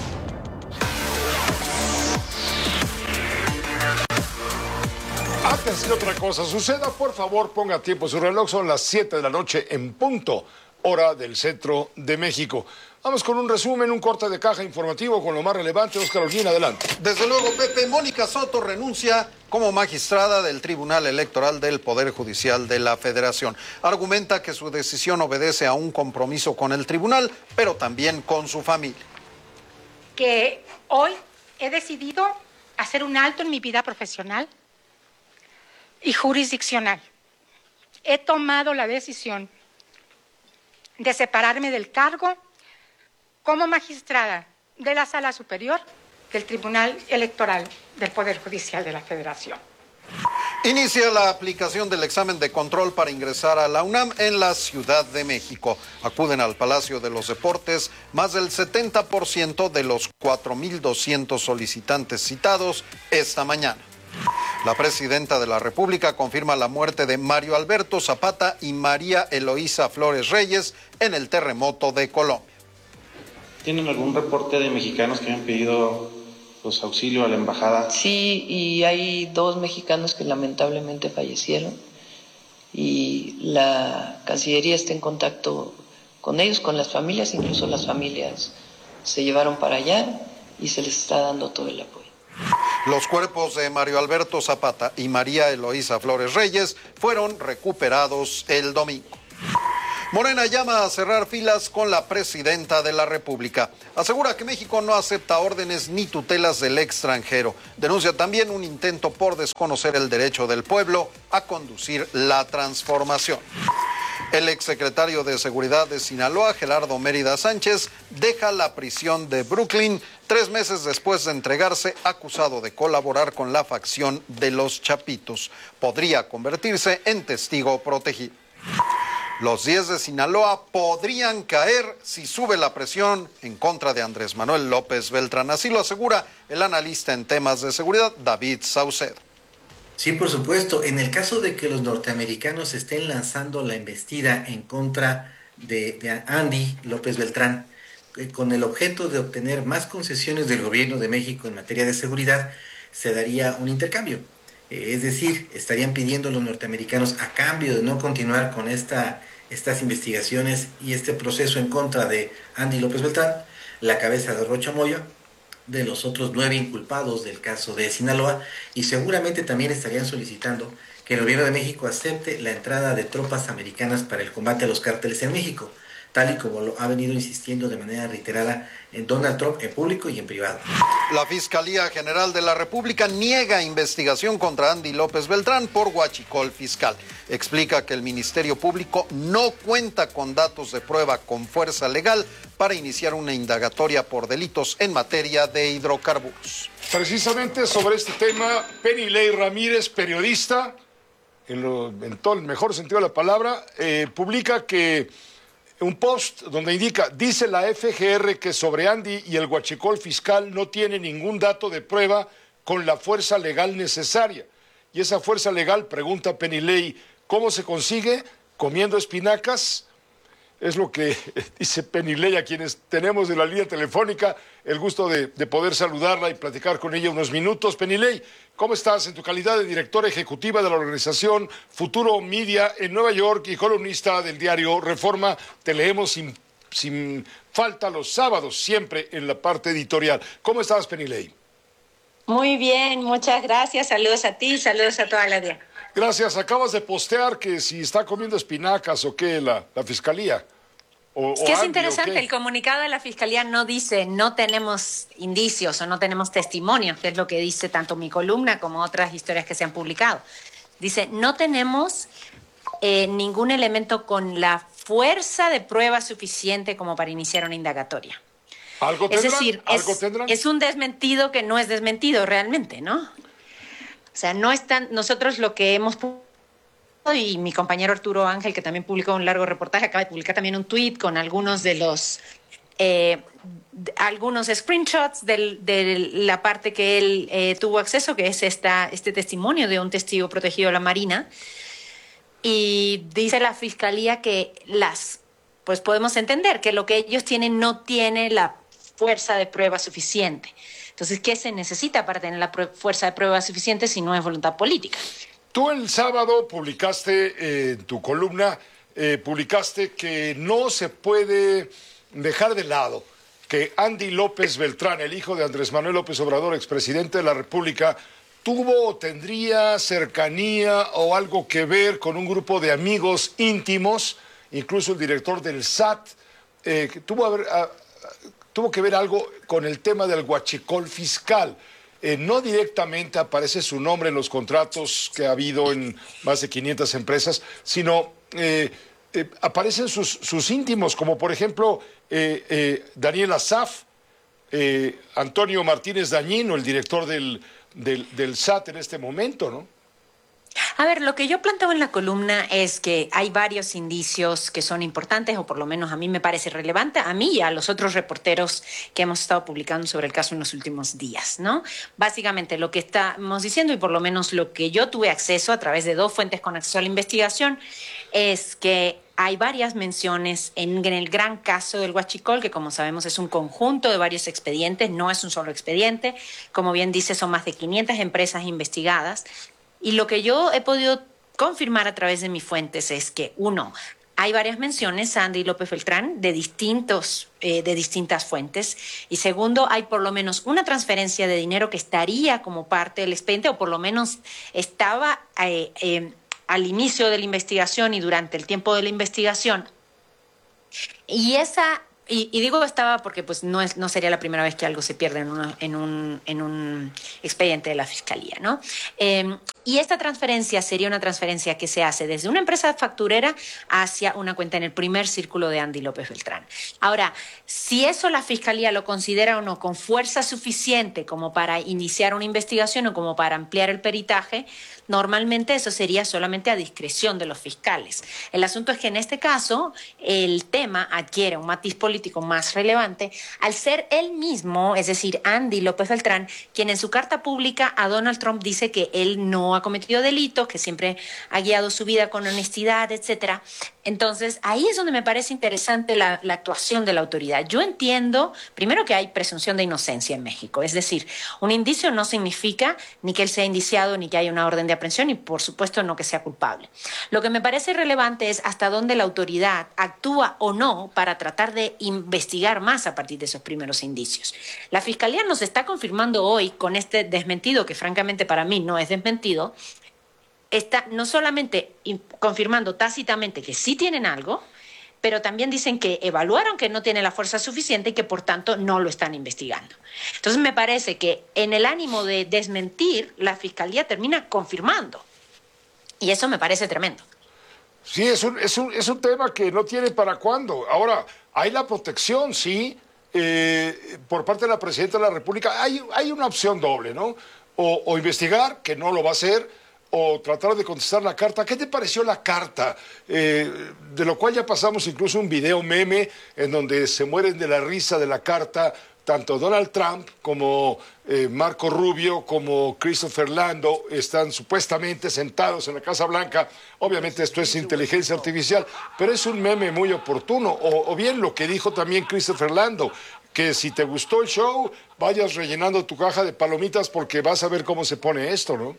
Antes de otra cosa suceda, por favor, ponga tiempo su reloj. Son las 7 de la noche en punto, hora del centro de México. Vamos con un resumen, un corte de caja informativo con lo más relevante. Óscar Holguín, adelante. Desde luego, Pepe. Mónica Soto renuncia como magistrada del Tribunal Electoral del Poder Judicial de la Federación. Argumenta que su decisión obedece a un compromiso con el tribunal, pero también con su familia. Que hoy he decidido hacer un alto en mi vida profesional y jurisdiccional. He tomado la decisión de separarme del cargo como magistrada de la Sala Superior del Tribunal Electoral del Poder Judicial de la Federación. Inicia la aplicación del examen de control para ingresar a la UNAM en la Ciudad de México. Acuden al Palacio de los Deportes más del 70% de los 4,200 solicitantes citados esta mañana. La presidenta de la República confirma la muerte de Mario Alberto Zapata y María Eloísa Flores Reyes en el terremoto de Colombia. ¿Tienen algún reporte de mexicanos que hayan pedido auxilio a la embajada? Sí, y hay 2 mexicanos que lamentablemente fallecieron y la Cancillería está en contacto con ellos, con las familias, incluso las familias se llevaron para allá y se les está dando todo el apoyo. Los cuerpos de Mario Alberto Zapata y María Eloísa Flores Reyes fueron recuperados el domingo. Morena llama a cerrar filas con la presidenta de la República. Asegura que México no acepta órdenes ni tutelas del extranjero. Denuncia también un intento por desconocer el derecho del pueblo a conducir la transformación. El exsecretario de Seguridad de Sinaloa, Gerardo Mérida Sánchez, deja la prisión de Brooklyn 3 meses después de entregarse acusado de colaborar con la facción de los Chapitos. Podría convertirse en testigo protegido. Los 10 de Sinaloa podrían caer si sube la presión en contra de Andrés Manuel López Beltrán. Así lo asegura el analista en temas de seguridad, David Saucedo. Sí, por supuesto. En el caso de que los norteamericanos estén lanzando la embestida en contra de Andy López Beltrán, con el objeto de obtener más concesiones del gobierno de México en materia de seguridad, se daría un intercambio. Es decir, estarían pidiendo los norteamericanos, a cambio de no continuar con estas investigaciones y este proceso en contra de Andy López Beltrán, la cabeza de Rocha Moya, de los otros 9 inculpados del caso de Sinaloa, y seguramente también estarían solicitando que el gobierno de México acepte la entrada de tropas americanas para el combate a los cárteles en México, tal y como lo ha venido insistiendo de manera reiterada en Donald Trump en público y en privado. La Fiscalía General de la República niega investigación contra Andy López Beltrán por huachicol fiscal. Explica que el Ministerio Público no cuenta con datos de prueba con fuerza legal para iniciar una indagatoria por delitos en materia de hidrocarburos. Precisamente sobre este tema, Penilei Ramírez, periodista, en todo el mejor sentido de la palabra, publica que un post donde indica, dice la FGR que sobre Andy y el huachicol fiscal no tiene ningún dato de prueba con la fuerza legal necesaria. Y esa fuerza legal, pregunta Penilei, ¿cómo se consigue? Comiendo espinacas. Es lo que dice Penilei, a quienes tenemos de la línea telefónica el gusto de poder saludarla y platicar con ella unos minutos. Penilei, ¿cómo estás en tu calidad de directora ejecutiva de la organización Futuro Media en Nueva York y columnista del diario Reforma? Te leemos sin falta los sábados, siempre en la parte editorial. ¿Cómo estás, Penilei? Muy bien, muchas gracias. Saludos a ti, saludos a toda la audiencia. Gracias. Acabas de postear que si está comiendo espinacas o qué la fiscalía. Es que es interesante, el comunicado de la Fiscalía no dice no tenemos indicios o no tenemos testimonios, que es lo que dice tanto mi columna como otras historias que se han publicado. Dice no tenemos ningún elemento con la fuerza de prueba suficiente como para iniciar una indagatoria. ¿Algo tendrán? Es decir, es un desmentido que no es desmentido realmente, ¿no? O sea, no están, nosotros lo que hemos y mi compañero Arturo Ángel, que también publicó un largo reportaje, acaba de publicar también un tweet con algunos de los algunos screenshots de la parte que él tuvo acceso, que es este testimonio de un testigo protegido de la Marina. Y dice la Fiscalía que pues podemos entender que lo que ellos tienen no tiene la fuerza de prueba suficiente. Entonces, ¿qué se necesita para tener la fuerza de prueba suficiente si no es voluntad política? Tú el sábado publicaste en tu columna, publicaste que no se puede dejar de lado que Andy López Beltrán, el hijo de Andrés Manuel López Obrador, expresidente de la República, tuvo o tendría cercanía o algo que ver con un grupo de amigos íntimos, incluso el director del SAT, que tuvo que ver algo con el tema del huachicol fiscal. No directamente aparece su nombre en los contratos que ha habido en más de 500 empresas, sino aparecen sus íntimos, como por ejemplo Daniel Asaf, Antonio Martínez Dañino, el director del SAT en este momento, ¿no? A ver, lo que yo planteo en la columna es que hay varios indicios que son importantes, o por lo menos a mí me parece relevante, a mí y a los otros reporteros que hemos estado publicando sobre el caso en los últimos días, ¿no? Básicamente lo que estamos diciendo, y por lo menos lo que yo tuve acceso a través de 2 fuentes con acceso a la investigación, es que hay varias menciones en el gran caso del huachicol, que como sabemos es un conjunto de varios expedientes, no es un solo expediente. Como bien dice, son más de 500 empresas investigadas. Y lo que yo he podido confirmar a través de mis fuentes es que, 1, hay varias menciones a Andy López Beltrán de distintas fuentes. Y segundo, hay por lo menos una transferencia de dinero que estaría como parte del expediente, o por lo menos estaba al inicio de la investigación y durante el tiempo de la investigación Y digo estaba porque pues no sería la primera vez que algo se pierde en un expediente de la Fiscalía, ¿no? Y esta transferencia sería una transferencia que se hace desde una empresa facturera hacia una cuenta en el primer círculo de Andy López Beltrán. Ahora, si eso la Fiscalía lo considera o no con fuerza suficiente como para iniciar una investigación o como para ampliar el peritaje, normalmente eso sería solamente a discreción de los fiscales. El asunto es que en este caso el tema adquiere un matiz político más relevante al ser él mismo, es decir, Andy López Beltrán, quien en su carta pública a Donald Trump dice que él no ha cometido delitos, que siempre ha guiado su vida con honestidad, etcétera. Entonces, ahí es donde me parece interesante la actuación de la autoridad. Yo entiendo, primero, que hay presunción de inocencia en México. Es decir, un indicio no significa ni que él sea indiciado, ni que haya una orden de aprehensión, y por supuesto no que sea culpable. Lo que me parece relevante es hasta dónde la autoridad actúa o no para tratar de investigar más a partir de esos primeros indicios. La Fiscalía nos está confirmando hoy, con este desmentido, que francamente para mí no es desmentido, está no solamente confirmando tácitamente que sí tienen algo, pero también dicen que evaluaron que no tiene la fuerza suficiente y que por tanto no lo están investigando. Entonces me parece que en el ánimo de desmentir, la Fiscalía termina confirmando. Y eso me parece tremendo. Sí, es un tema que no tiene para cuándo. Ahora, hay la protección, sí, por parte de la Presidenta de la República. Hay una opción doble, ¿no? O investigar, que no lo va a hacer, o tratar de contestar la carta. ¿Qué te pareció la carta? De lo cual ya pasamos incluso un video meme en donde se mueren de la risa de la carta tanto Donald Trump como Marco Rubio como Christopher Lando están supuestamente sentados en la Casa Blanca. Obviamente esto es inteligencia artificial, pero es un meme muy oportuno. O bien lo que dijo también Christopher Lando, que si te gustó el show, vayas rellenando tu caja de palomitas porque vas a ver cómo se pone esto, ¿no?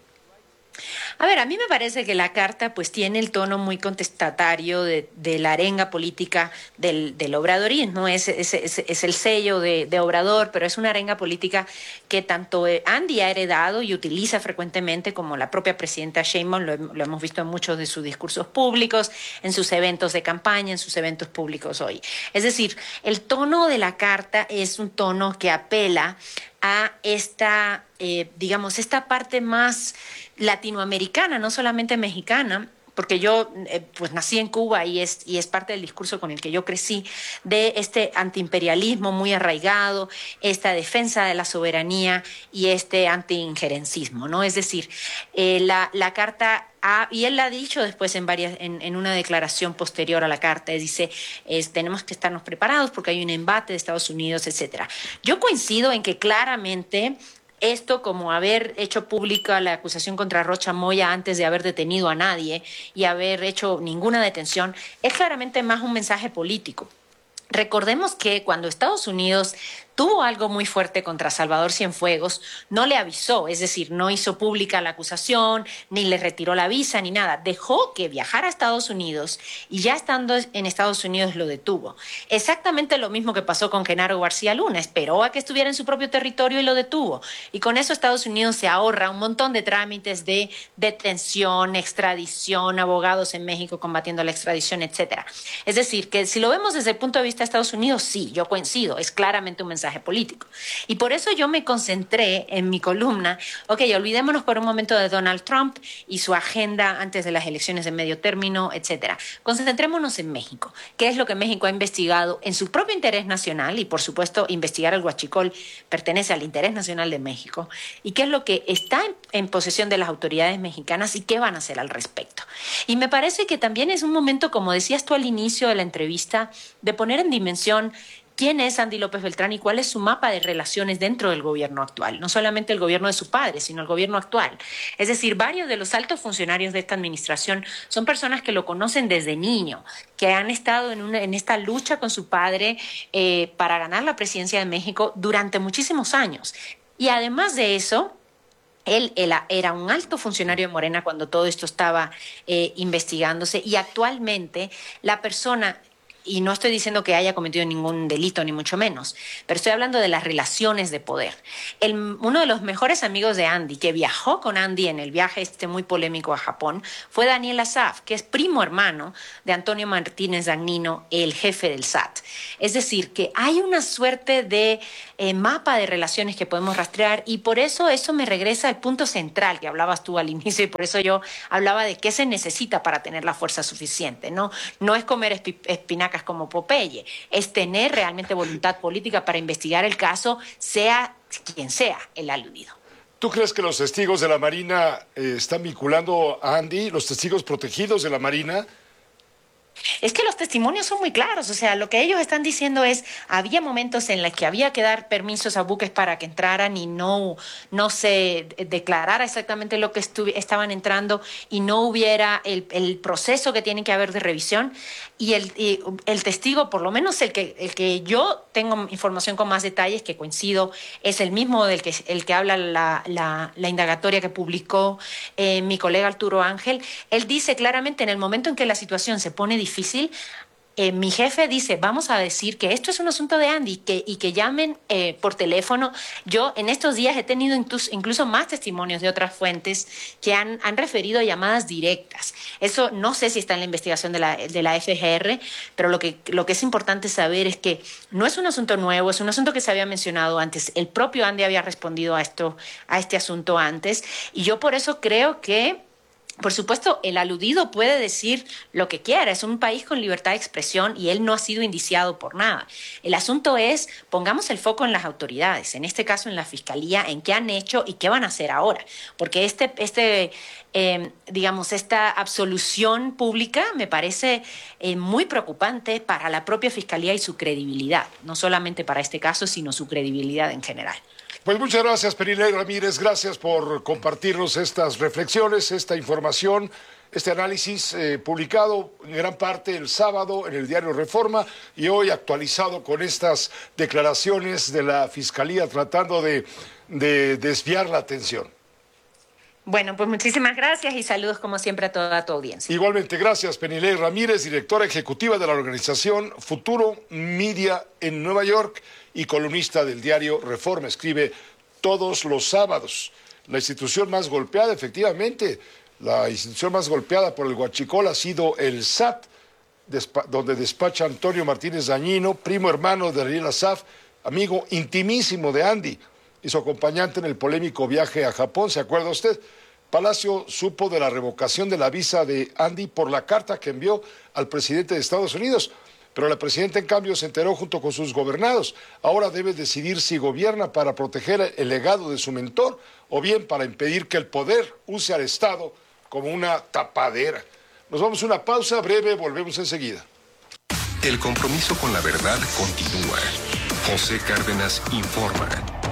A ver, a mí me parece que la carta pues tiene el tono muy contestatario de la arenga política del obradorismo, es el sello de Obrador, pero es una arenga política que tanto Andy ha heredado y utiliza frecuentemente, como la propia presidenta Sheinbaum, lo hemos visto en muchos de sus discursos públicos, en sus eventos de campaña, en sus eventos públicos hoy. Es decir, el tono de la carta es un tono que apela a esta, esta parte más latinoamericana, no solamente mexicana, porque yo pues nací en Cuba y es parte del discurso con el que yo crecí, de este antiimperialismo muy arraigado, esta defensa de la soberanía y este antiinjerencismo, ¿no? Es decir, la carta, y él la ha dicho después en una declaración posterior a la carta, dice, tenemos que estarnos preparados porque hay un embate de Estados Unidos, etcétera. Yo coincido en que claramente esto, como haber hecho pública la acusación contra Rocha Moya antes de haber detenido a nadie y haber hecho ninguna detención, es claramente más un mensaje político. Recordemos que cuando Estados Unidos tuvo algo muy fuerte contra Salvador Cienfuegos, no le avisó, es decir, no hizo pública la acusación, ni le retiró la visa, ni nada. Dejó que viajara a Estados Unidos y ya estando en Estados Unidos lo detuvo. Exactamente lo mismo que pasó con Genaro García Luna. Esperó a que estuviera en su propio territorio y lo detuvo. Y con eso Estados Unidos se ahorra un montón de trámites de detención, extradición, abogados en México combatiendo la extradición, etcétera. Es decir, que si lo vemos desde el punto de vista de Estados Unidos, sí, yo coincido, es claramente un mensaje político. Y por eso yo me concentré en mi columna, olvidémonos por un momento de Donald Trump y su agenda antes de las elecciones de medio término, etcétera. Concentrémonos en México. ¿Qué es lo que México ha investigado en su propio interés nacional? Y por supuesto, investigar el huachicol pertenece al interés nacional de México. ¿Y qué es lo que está en posesión de las autoridades mexicanas y qué van a hacer al respecto? Y me parece que también es un momento, como decías tú al inicio de la entrevista, de poner en dimensión quién es Andy López Beltrán y cuál es su mapa de relaciones dentro del gobierno actual. No solamente el gobierno de su padre, sino el gobierno actual. Es decir, varios de los altos funcionarios de esta administración son personas que lo conocen desde niño, que han estado en esta lucha con su padre para ganar la presidencia de México durante muchísimos años. Y además de eso, él era un alto funcionario de Morena cuando todo esto estaba investigándose, y actualmente la persona y no estoy diciendo que haya cometido ningún delito, ni mucho menos, pero estoy hablando de las relaciones de poder. Uno de los mejores amigos de Andy, que viajó con Andy en el viaje muy polémico a Japón, fue Daniel Asaf, que es primo hermano de Antonio Martínez Dagnino, el jefe del SAT. Es decir, que hay una suerte de mapa de relaciones que podemos rastrear, y por eso me regresa al punto central que hablabas tú al inicio, y por eso yo hablaba de qué se necesita para tener la fuerza suficiente, ¿no? No es comer espinacas como Popeye, es tener realmente voluntad política para investigar el caso, sea quien sea el aludido. ¿Tú crees que los testigos de la Marina están vinculando a Andy, los testigos protegidos de la Marina? Es que los testimonios son muy claros, o sea, lo que ellos están diciendo es, había momentos en los que había que dar permisos a buques para que entraran y no se declarara exactamente lo que estaban entrando y no hubiera el proceso que tiene que haber de revisión, y el testigo, por lo menos el que yo tengo información con más detalles, que coincido, es el mismo el que habla la indagatoria que publicó mi colega Arturo Ángel. Él dice claramente, en el momento en que la situación se pone difícil, mi jefe dice, vamos a decir que esto es un asunto de Andy y que llamen por teléfono. Yo en estos días he tenido incluso más testimonios de otras fuentes que han referido llamadas directas. Eso no sé si está en la investigación de la FGR, pero lo que es importante saber es que no es un asunto nuevo, es un asunto que se había mencionado antes. El propio Andy había respondido a este asunto antes, y yo por eso creo que, por supuesto, el aludido puede decir lo que quiera, es un país con libertad de expresión y él no ha sido indiciado por nada. El asunto es, pongamos el foco en las autoridades, en este caso en la Fiscalía, en qué han hecho y qué van a hacer ahora. Porque esta absolución pública me parece muy preocupante para la propia Fiscalía y su credibilidad, no solamente para este caso, sino su credibilidad en general. Pues muchas gracias, Perilei Ramírez, gracias por compartirnos estas reflexiones, esta información, este análisis publicado en gran parte el sábado en el diario Reforma y hoy actualizado con estas declaraciones de la Fiscalía tratando de desviar la atención. Bueno, pues muchísimas gracias y saludos como siempre a toda tu audiencia. Igualmente, gracias, Perilei Ramírez, directora ejecutiva de la organización Futuro Media en Nueva York y columnista del diario Reforma. Escribe todos los sábados. La institución más golpeada, efectivamente, la institución más golpeada por el huachicol ha sido el SAT, donde despacha Antonio Martínez Dagnino, primo hermano de Daniel Asaf, amigo intimísimo de Andy y su acompañante en el polémico viaje a Japón. ¿Se acuerda usted? Palacio supo de la revocación de la visa de Andy por la carta que envió al presidente de Estados Unidos. Pero la presidenta, en cambio, se enteró junto con sus gobernados. Ahora debe decidir si gobierna para proteger el legado de su mentor o bien para impedir que el poder use al Estado como una tapadera. Nos vamos a una pausa breve, volvemos enseguida. El compromiso con la verdad continúa. José Cárdenas informa.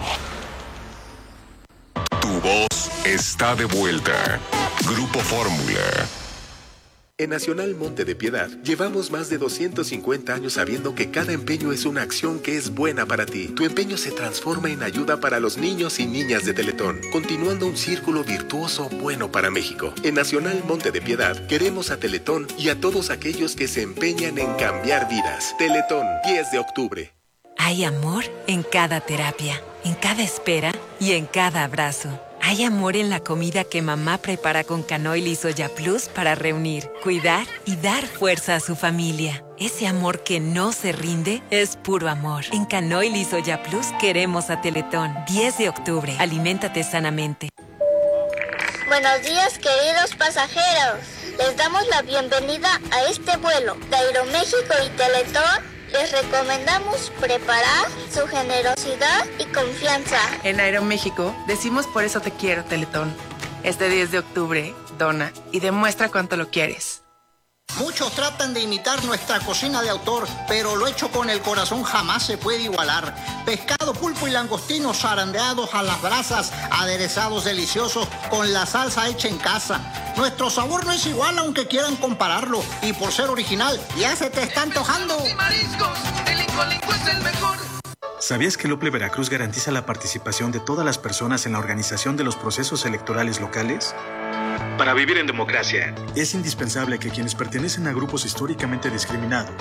Tu voz está de vuelta. Grupo Fórmula. En Nacional Monte de Piedad, llevamos más de 250 años sabiendo que cada empeño es una acción que es buena para ti. Tu empeño se transforma en ayuda para los niños y niñas de Teletón, continuando un círculo virtuoso bueno para México. En Nacional Monte de Piedad, queremos a Teletón y a todos aquellos que se empeñan en cambiar vidas. Teletón, 10 de octubre. Hay amor en cada terapia, en cada espera y en cada abrazo. Hay amor en la comida que mamá prepara con Canoil y Soya Plus para reunir, cuidar y dar fuerza a su familia. Ese amor que no se rinde es puro amor. En Canoil y Soya Plus queremos a Teletón. 10 de octubre. Aliméntate sanamente. Buenos días, queridos pasajeros. Les damos la bienvenida a este vuelo de Aeroméxico y Teletón. Les recomendamos preparar su generosidad y confianza. En Aeroméxico decimos por eso te quiero, Teletón. Este 10 de octubre, dona y demuestra cuánto lo quieres. Muchos tratan de imitar nuestra cocina de autor, pero lo hecho con el corazón jamás se puede igualar. Pescado, pulpo y langostinos zarandeados a las brasas, aderezados deliciosos con la salsa hecha en casa. Nuestro sabor no es igual aunque quieran compararlo, y por ser original ya se te está antojando. Es el mejor. ¿Sabías que el OPLE Veracruz garantiza la participación de todas las personas en la organización de los procesos electorales locales? Para vivir en democracia, es indispensable que quienes pertenecen a grupos históricamente discriminados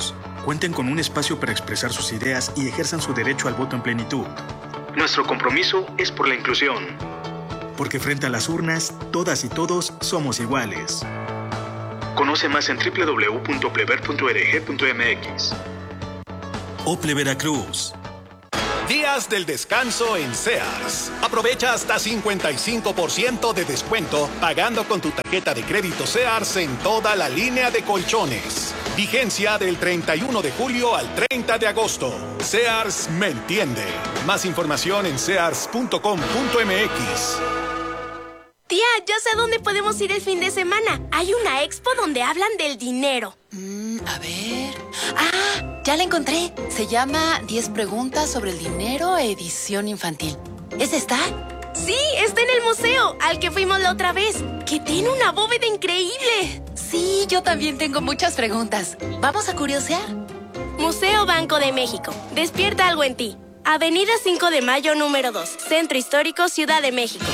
cuenten con un espacio para expresar sus ideas y ejerzan su derecho al voto en plenitud. Nuestro compromiso es por la inclusión. Porque frente a las urnas, todas y todos somos iguales. Conoce más en www.plever.org.mx. Ople Veracruz. Días del descanso en Sears. Aprovecha hasta 55% de descuento pagando con tu tarjeta de crédito Sears en toda la línea de colchones. Vigencia del 31 de julio al 30 de agosto. Sears me entiende. Más información en sears.com.mx. Tía, yo sé dónde podemos ir el fin de semana. Hay una expo donde hablan del dinero. A ver... ¡Ah! Ya la encontré. Se llama 10 preguntas sobre el dinero, edición infantil. ¿Esa está? Sí, está en el museo, al que fuimos la otra vez. Que tiene una bóveda increíble. Sí, yo también tengo muchas preguntas. ¿Vamos a curiosear? Museo Banco de México. Despierta algo en ti. Avenida 5 de Mayo, número 2. Centro Histórico, Ciudad de México.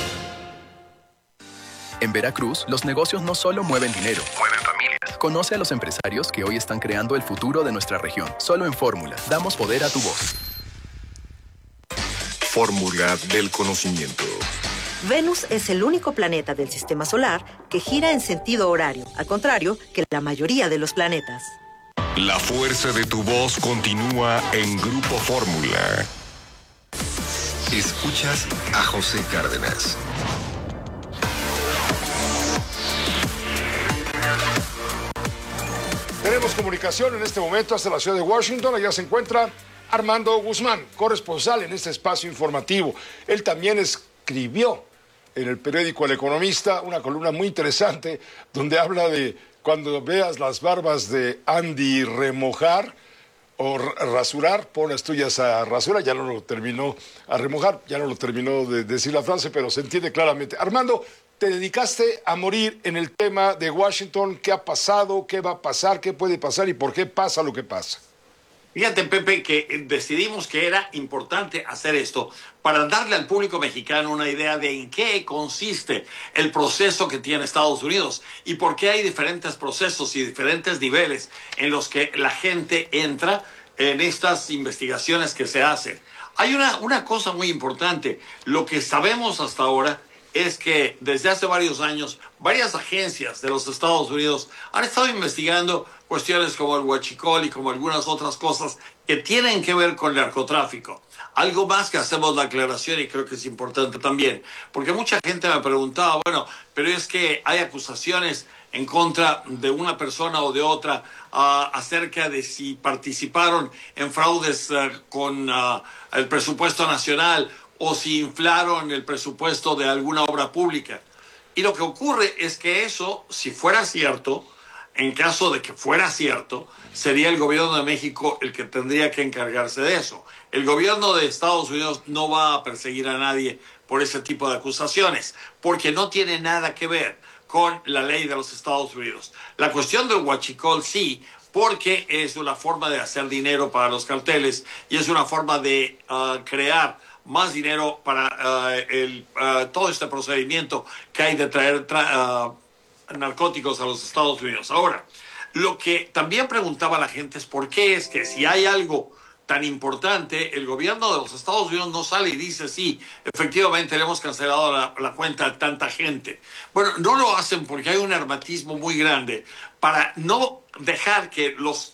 En Veracruz, los negocios no solo mueven dinero, mueven familias. Conoce a los empresarios que hoy están creando el futuro de nuestra región. Solo en Fórmula. Damos poder a tu voz. Fórmula del conocimiento. Venus es el único planeta del sistema solar que gira en sentido horario, al contrario que la mayoría de los planetas. La fuerza de tu voz continúa en Grupo Fórmula. Escuchas a José Cárdenas. Tenemos comunicación en este momento hasta la ciudad de Washington. Allá se encuentra Armando Guzmán, corresponsal en este espacio informativo. Él también escribió en el periódico El Economista una columna muy interesante donde habla de cuando veas las barbas de Andy remojar o rasurar, pon las tuyas a rasurar. Ya no lo terminó a remojar, ya no lo terminó de decir la frase, pero se entiende claramente. Armando, te dedicaste a morir en el tema de Washington. ¿Qué ha pasado? ¿Qué va a pasar? ¿Qué puede pasar? ¿Y por qué pasa lo que pasa? Fíjate, Pepe, que decidimos que era importante hacer esto para darle al público mexicano una idea de en qué consiste el proceso que tiene Estados Unidos y por qué hay diferentes procesos y diferentes niveles en los que la gente entra en estas investigaciones que se hacen. Hay una cosa muy importante. Lo que sabemos hasta ahora es que desde hace varios años, varias agencias de los Estados Unidos han estado investigando cuestiones como el huachicol y como algunas otras cosas que tienen que ver con el narcotráfico. Algo más que hacemos la aclaración y creo que es importante también, porque mucha gente me preguntaba, bueno, pero es que hay acusaciones en contra de una persona o de otra acerca de si participaron en fraudes con el presupuesto nacional o si inflaron el presupuesto de alguna obra pública. Y lo que ocurre es que eso, si fuera cierto, en caso de que fuera cierto, sería el gobierno de México el que tendría que encargarse de eso. El gobierno de Estados Unidos no va a perseguir a nadie por ese tipo de acusaciones, porque no tiene nada que ver con la ley de los Estados Unidos. La cuestión del huachicol sí, porque es una forma de hacer dinero para los carteles y es una forma de crear más dinero para todo este procedimiento que hay de traer narcóticos a los Estados Unidos. Ahora, lo que también preguntaba la gente es por qué es que si hay algo tan importante, el gobierno de los Estados Unidos no sale y dice, sí, efectivamente le hemos cancelado la cuenta a tanta gente. Bueno, no lo hacen porque hay un hermetismo muy grande para no dejar que los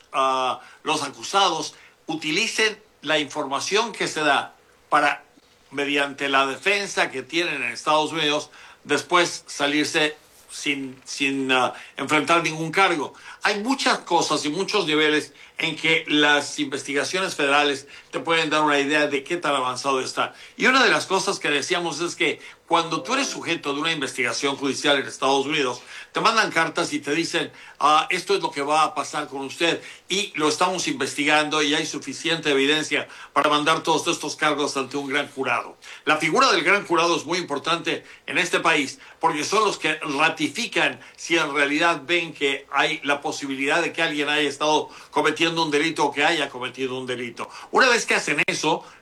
acusados utilicen la información que se da para, mediante la defensa que tienen en Estados Unidos, después salirse sin enfrentar ningún cargo. Hay muchas cosas y muchos niveles en que las investigaciones federales te pueden dar una idea de qué tan avanzado está. Y una de las cosas que decíamos es que cuando tú eres sujeto de una investigación judicial en Estados Unidos, te mandan cartas y te dicen, esto es lo que va a pasar con usted y lo estamos investigando y hay suficiente evidencia para mandar todos estos cargos ante un gran jurado. La figura del gran jurado es muy importante en este país porque son los que ratifican si en realidad ven que hay la posibilidad de que alguien haya estado cometiendo un delito o que haya cometido un delito. Una vez que hacen eso,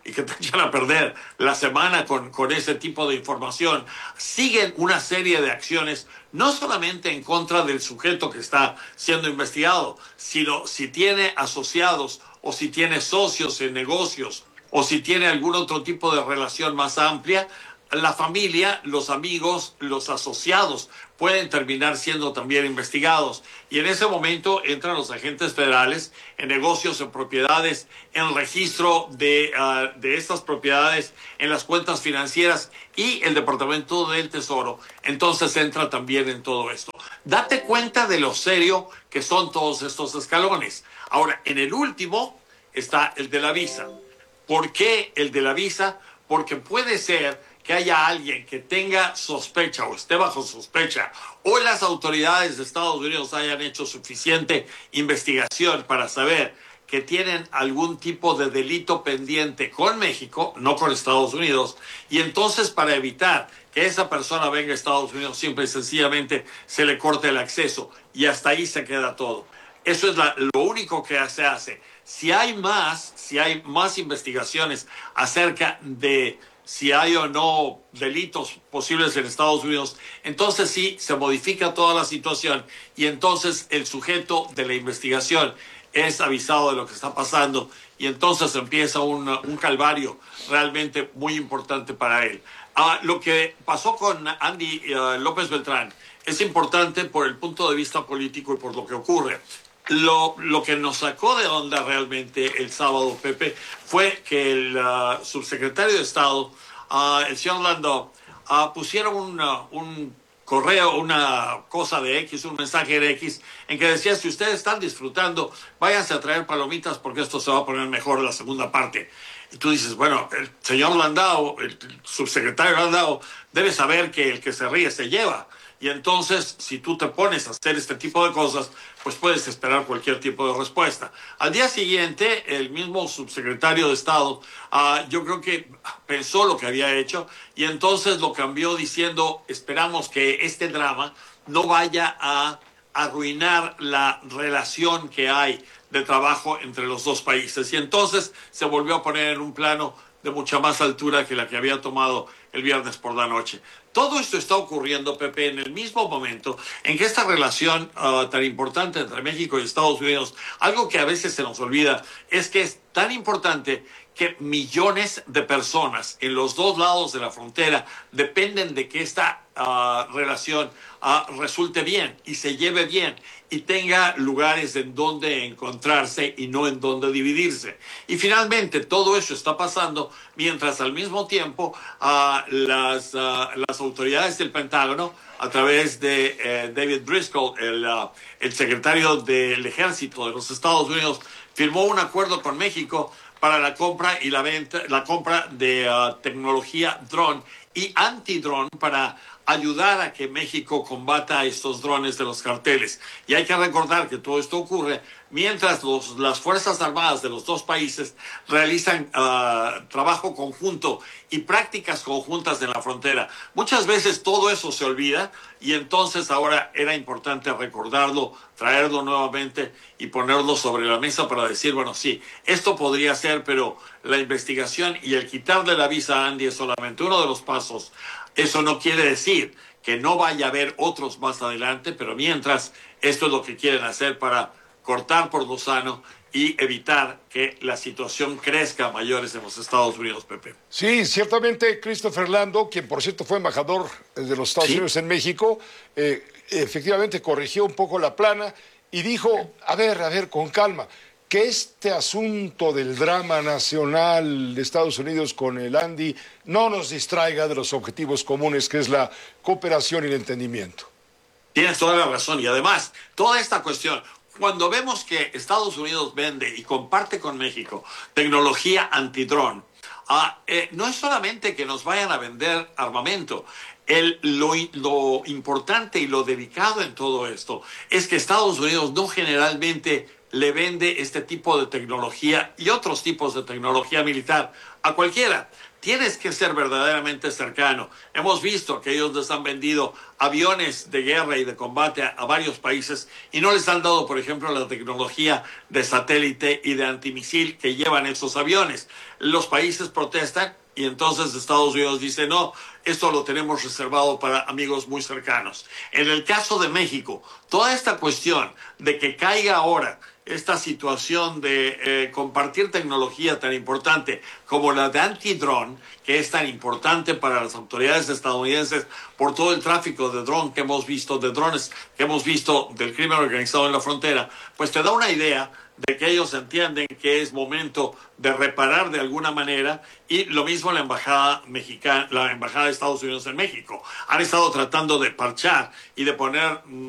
y que te echan a perder la semana con ese tipo de información. Siguen una serie de acciones, no solamente en contra del sujeto que está siendo investigado, sino si tiene asociados o si tiene socios en negocios o si tiene algún otro tipo de relación más amplia. La familia, los amigos, los asociados pueden terminar siendo también investigados. Y en ese momento entran los agentes federales en negocios, en propiedades, en registro de estas propiedades, en las cuentas financieras y el Departamento del Tesoro. Entonces entra también en todo esto. Date cuenta de lo serio que son todos estos escalones. Ahora, en el último está el de la visa. ¿Por qué el de la visa? Porque puede ser que haya alguien que tenga sospecha o esté bajo sospecha o las autoridades de Estados Unidos hayan hecho suficiente investigación para saber que tienen algún tipo de delito pendiente con México, no con Estados Unidos, y entonces para evitar que esa persona venga a Estados Unidos simple y sencillamente se le corte el acceso y hasta ahí se queda todo. Eso es lo único que se hace. Si hay más investigaciones acerca de si hay o no delitos posibles en Estados Unidos, entonces sí, se modifica toda la situación y entonces el sujeto de la investigación es avisado de lo que está pasando y entonces empieza un calvario realmente muy importante para él. Lo que pasó con Andy López Beltrán es importante por el punto de vista político y por lo que ocurre. Lo que nos sacó de onda realmente el sábado, Pepe, fue que el subsecretario de Estado, el señor Landau, pusiera un correo, una cosa de X, un mensaje de X, en que decía, si ustedes están disfrutando, váyanse a traer palomitas porque esto se va a poner mejor en la segunda parte. Y tú dices, bueno, el señor Landau, el subsecretario Landau, debe saber que el que se ríe se lleva. Y entonces, si tú te pones a hacer este tipo de cosas, pues puedes esperar cualquier tipo de respuesta. Al día siguiente, el mismo subsecretario de Estado, yo creo que pensó lo que había hecho y entonces lo cambió diciendo, esperamos que este drama no vaya a arruinar la relación que hay de trabajo entre los dos países. Y entonces se volvió a poner en un plano de mucha más altura que la que había tomado el viernes por la noche. Todo esto está ocurriendo, Pepe, en el mismo momento en que esta relación tan importante entre México y Estados Unidos, algo que a veces se nos olvida, es que es tan importante que millones de personas en los dos lados de la frontera dependen de que esta relación resulte bien y se lleve bien y tenga lugares en donde encontrarse y no en donde dividirse. Y finalmente todo eso está pasando mientras al mismo tiempo las autoridades del Pentágono, a través de David Briscoe, el secretario del Ejército de los Estados Unidos, firmó un acuerdo con México para la compra y la compra de tecnología dron y antidrón para ayudar a que México combata a estos drones de los carteles. Y hay que recordar que todo esto ocurre mientras las Fuerzas Armadas de los dos países realizan trabajo conjunto y prácticas conjuntas en la frontera. Muchas veces todo eso se olvida y entonces ahora era importante recordarlo, traerlo nuevamente y ponerlo sobre la mesa para decir, bueno, sí, esto podría ser, pero la investigación y el quitarle la visa a Andy es solamente uno de los pasos. Eso no quiere decir que no vaya a haber otros más adelante, pero mientras, esto es lo que quieren hacer para cortar por lo sano y evitar que la situación crezca a mayores en los Estados Unidos, Pepe. Sí, ciertamente Christopher Landau, quien por cierto fue embajador de los Estados Unidos en México, efectivamente corrigió un poco la plana y dijo, a ver, con calma, que este asunto del drama nacional de Estados Unidos con el Andy no nos distraiga de los objetivos comunes, que es la cooperación y el entendimiento. Tienes toda la razón. Y además, toda esta cuestión, cuando vemos que Estados Unidos vende y comparte con México tecnología antidrón, no es solamente que nos vayan a vender armamento. Lo importante y lo delicado en todo esto es que Estados Unidos no generalmente le vende este tipo de tecnología y otros tipos de tecnología militar a cualquiera. tienes que ser verdaderamente cercano. Hemos visto que ellos les han vendido aviones de guerra y de combate a varios países y no les han dado, por ejemplo, la tecnología de satélite y de antimisil que llevan esos aviones. Los países protestan y entonces Estados Unidos dice, no, esto lo tenemos reservado para amigos muy cercanos. En el caso de México, toda esta cuestión de que caiga ahora esta situación de compartir tecnología tan importante como la de antidrone, que es tan importante para las autoridades estadounidenses por todo el tráfico de drones que hemos visto del crimen organizado en la frontera, pues te da una idea de que ellos entienden que es momento de reparar de alguna manera, y lo mismo la embajada mexicana, la embajada de Estados Unidos en México. Han estado tratando de parchar y de poner